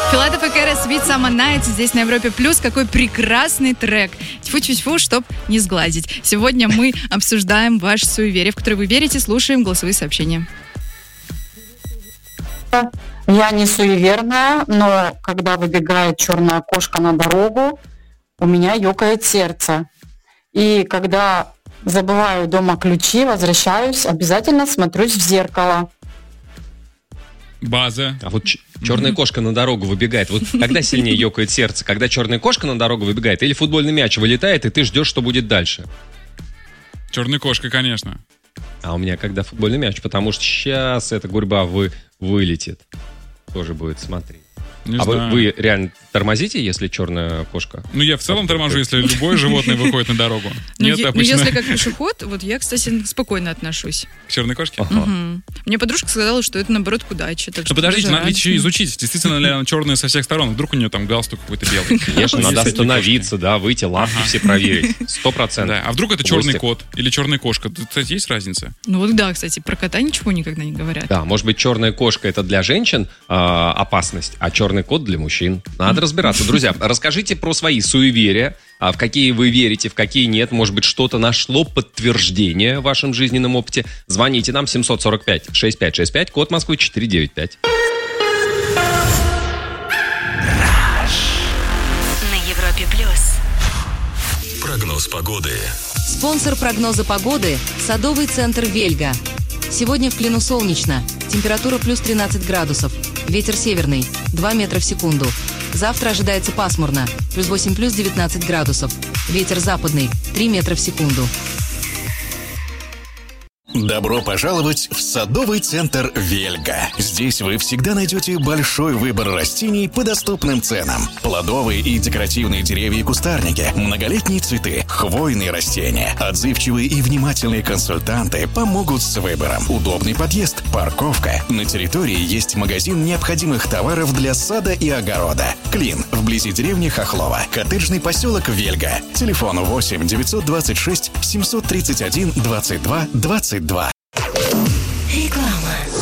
Филатов и Кэрис Sweet Summer Nights здесь на Европе Плюс. Какой прекрасный трек. Тьфу-тьфу-тьфу, чтоб не сглазить. Сегодня мы обсуждаем ваше суеверие, в которое вы верите, слушаем голосовые сообщения. Я не суеверная, но когда выбегает черная кошка на дорогу, у меня ёкает сердце. И когда забываю дома ключи, возвращаюсь, обязательно смотрюсь в зеркало. База. А вот черная кошка на дорогу выбегает. Вот когда сильнее ёкает сердце? Когда черная кошка на дорогу выбегает или футбольный мяч вылетает, и ты ждешь, что будет дальше? Черная кошка, конечно. А у меня когда футбольный мяч, потому что сейчас эта гурьба вылетит. Тоже будет смотреть. Вы реально тормозите, если черная кошка? Ну, я в целом торможу, если любое животное выходит на дорогу. Нет, обычно... если как пешеход, вот я, кстати, спокойно отношусь. К черной кошке? Угу. Мне подружка сказала, что это, наоборот, к удаче. Ну, подождите, надо еще изучить, действительно ли она черная со всех сторон. Вдруг у нее там галстук какой-то белый. Конечно, надо остановиться, да, выйти, лапки все проверить. 100%. Да. А вдруг это черный кот или черная кошка? Тут, кстати, есть разница? Ну вот да, кстати, про кота ничего никогда не говорят. Да, может быть, черная кошка это для женщин опасность, а черный кот для мужчин. Надо разбираться. Друзья, расскажите про свои суеверия, в какие вы верите, в какие нет. Может быть, что-то нашло подтверждение в вашем жизненном опыте. Звоните нам 745-6565, код Москвы 495. На Европе Плюс. Прогноз погоды. Спонсор прогноза погоды – садовый центр «Вельга». Сегодня в Клину солнечно. Температура плюс 13 градусов. Ветер северный – 2 метра в секунду. Завтра ожидается пасмурно. Плюс 8, плюс 19 градусов. Ветер западный – 3 метра в секунду. Добро пожаловать в садовый центр «Вельга». Здесь вы всегда найдете большой выбор растений по доступным ценам. Плодовые и декоративные деревья и кустарники, многолетние цветы, хвойные растения. Отзывчивые и внимательные консультанты помогут с выбором. Удобный подъезд, парковка. На территории есть магазин необходимых товаров для сада и огорода. Клин, вблизи деревни Хохлова. Коттеджный поселок «Вельга». Телефон 8 926 731 22 22.